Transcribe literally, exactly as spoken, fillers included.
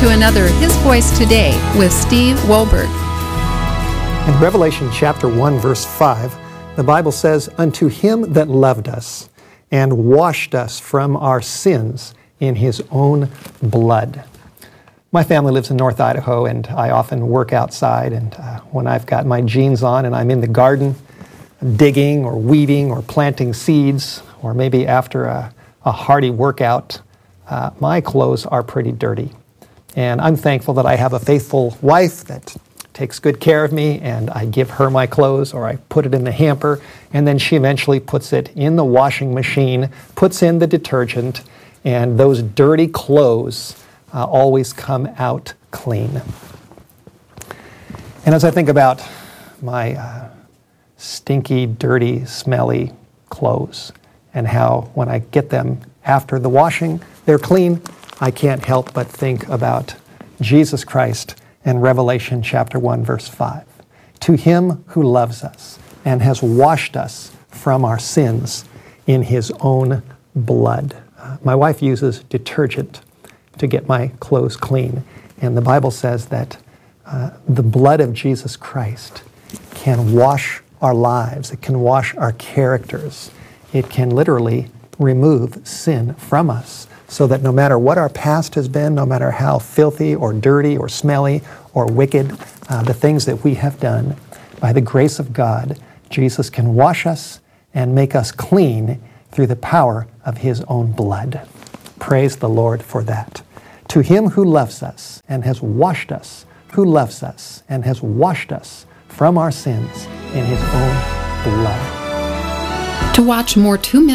to another His Voice Today with Steve Wohlberg. In Revelation chapter one, verse five, the Bible says, "Unto him that loved us and washed us from our sins in his own blood." My family lives in North Idaho, and I often work outside, and uh, when I've got my jeans on and I'm in the garden digging or weeding or planting seeds, or maybe after a, a hearty workout, uh, my clothes are pretty dirty. And I'm thankful that I have a faithful wife that takes good care of me, and I give her my clothes, or I put it in the hamper, and then she eventually puts it in the washing machine, puts in the detergent, and those dirty clothes uh, always come out clean. And as I think about my uh, stinky, dirty, smelly clothes, and how when I get them after the washing, they're clean, I can't help but think about Jesus Christ and Revelation chapter one, verse five. To him who loves us and has washed us from our sins in his own blood. Uh, my wife uses detergent to get my clothes clean, and the Bible says that uh, the blood of Jesus Christ can wash our lives. It can wash our characters. It can literally remove sin from us, so that no matter what our past has been, no matter how filthy or dirty or smelly or wicked uh, the things that we have done, by the grace of God, Jesus can wash us and make us clean through the power of his own blood. Praise the Lord for that. To him who loves us and has washed us, who loves us and has washed us from our sins in his own blood. To watch more two-minute